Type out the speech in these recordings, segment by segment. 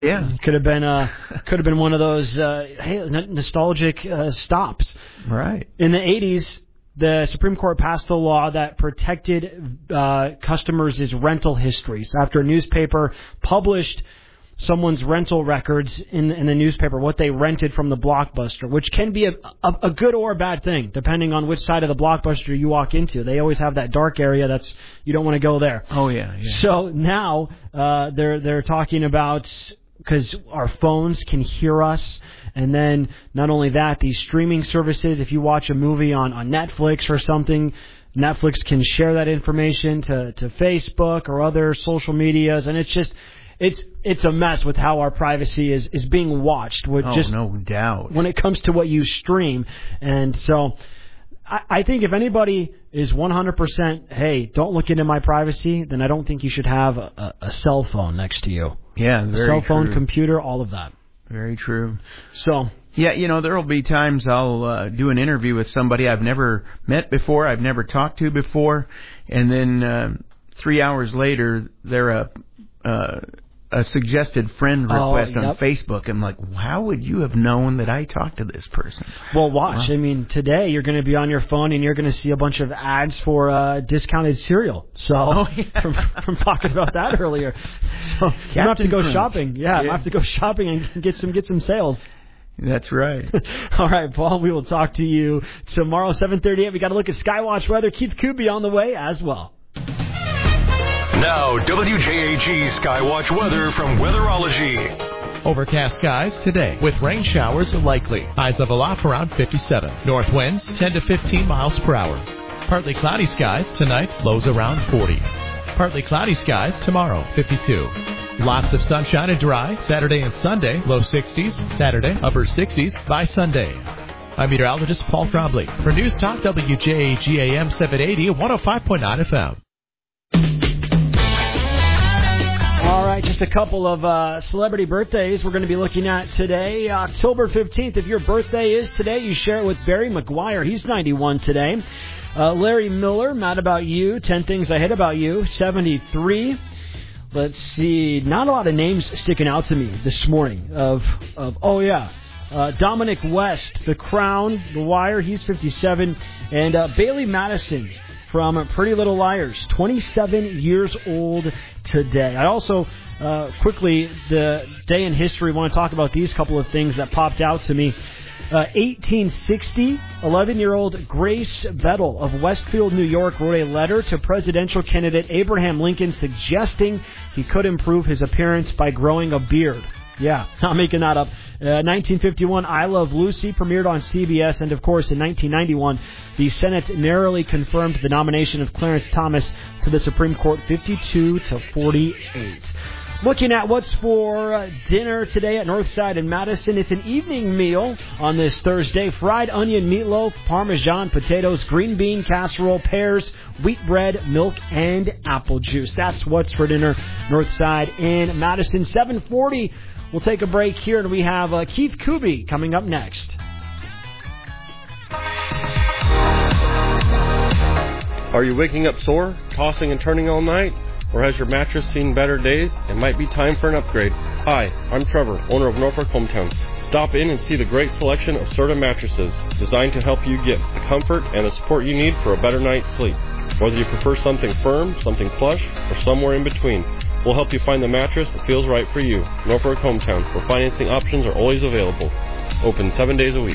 Yeah. Could have been one of those nostalgic stops. Right. In the 80s, the Supreme Court passed a law that protected customers' rental histories. After a newspaper published someone's rental records in the newspaper, what they rented from the Blockbuster, which can be a good or a bad thing, depending on which side of the Blockbuster you walk into. They always have that dark area you don't want to go there. Oh, yeah. So now they're talking about, because our phones can hear us, and then not only that, these streaming services, if you watch a movie on Netflix or something, Netflix can share that information to Facebook or other social medias, and it's a mess with how our privacy is being watched. No doubt. When it comes to what you stream. And so I think if anybody is 100%, hey, don't look into my privacy, then I don't think you should have a cell phone next to you. Yeah, very cell phone, true. computer, all of that. Very true. So... Yeah, there will be times I'll do an interview with somebody I've never met before, I've never talked to before, and then 3 hours later, they're a suggested friend request on Facebook. I'm like, how would you have known that I talked to this person? Well, watch. Wow. I mean, today you're going to be on your phone and you're going to see a bunch of ads for discounted cereal. So from talking about that earlier, so you have to go shopping. Yeah, I have to go shopping and get some sales. That's right. All right, Paul, we will talk to you tomorrow, 7:38. We got to look at Skywatch weather. Keith Kuby on the way as well. Now, WJAG Skywatch weather from Weatherology. Overcast skies today with rain showers likely. Highs of aloft around 57. North winds 10 to 15 miles per hour. Partly cloudy skies tonight, lows around 40. Partly cloudy skies tomorrow, 52. Lots of sunshine and dry Saturday and Sunday, low 60s. Saturday, upper 60s by Sunday. I'm meteorologist Paul Trombley for News Talk WJAG AM 780 105.9 FM. All right, just a couple of celebrity birthdays we're going to be looking at today. October 15th, if your birthday is today, you share it with Barry McGuire. He's 91 today. Larry Miller, Mad About You, 10 Things I Hate About You, 73. Let's see, not a lot of names sticking out to me this morning Dominic West, The Crown, The Wire, he's 57. And Bailey Madison from Pretty Little Liars, 27 years old today. I also, quickly, the day in history, want to talk about these couple of things that popped out to me. 1860, 11-year-old Grace Bettel of Westfield, New York, wrote a letter to presidential candidate Abraham Lincoln suggesting he could improve his appearance by growing a beard. Yeah, not making that up. 1951, I Love Lucy premiered on CBS. And, of course, in 1991, the Senate narrowly confirmed the nomination of Clarence Thomas to the Supreme Court, 52-48. Looking at what's for dinner today at Northside in Madison. It's an evening meal on this Thursday. Fried onion meatloaf, Parmesan potatoes, green bean casserole, pears, wheat bread, milk, and apple juice. That's what's for dinner Northside in Madison. 7:40. We'll take a break here, and we have Keith Kuby coming up next. Are you waking up sore, tossing and turning all night? Or has your mattress seen better days? It might be time for an upgrade. Hi, I'm Trevor, owner of Norfolk Hometown. Stop in and see the great selection of Serta mattresses designed to help you get the comfort and the support you need for a better night's sleep. Whether you prefer something firm, something plush, or somewhere in between, we'll help you find the mattress that feels right for you. Norfolk Hometown, where financing options are always available. Open 7 days a week.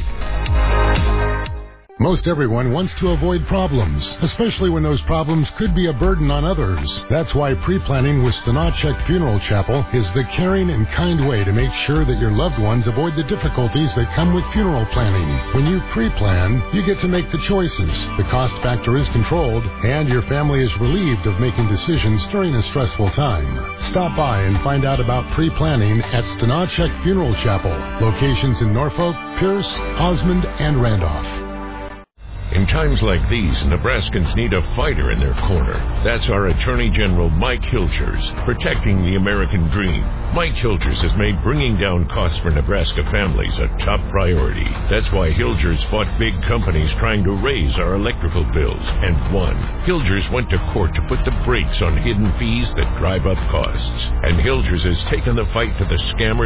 Most everyone wants to avoid problems, especially when those problems could be a burden on others. That's why pre-planning with Stanachek Funeral Chapel is the caring and kind way to make sure that your loved ones avoid the difficulties that come with funeral planning. When you pre-plan, you get to make the choices. The cost factor is controlled, and your family is relieved of making decisions during a stressful time. Stop by and find out about pre-planning at Stanachek Funeral Chapel. Locations in Norfolk, Pierce, Osmond, and Randolph. In times like these, Nebraskans need a fighter in their corner. That's our Attorney General Mike Hilgers, protecting the American dream. Mike Hilgers has made bringing down costs for Nebraska families a top priority. That's why Hilgers fought big companies trying to raise our electrical bills and won. Hilgers went to court to put the brakes on hidden fees that drive up costs. And Hilgers has taken the fight to the scammers